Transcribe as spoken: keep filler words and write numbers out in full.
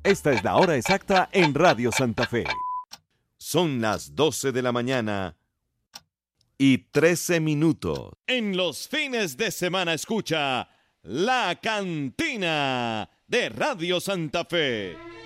Esta es la hora exacta en Radio Santa Fe. Son las doce de la mañana y trece minutos. En los fines de semana escucha La Cantina de Radio Santa Fe.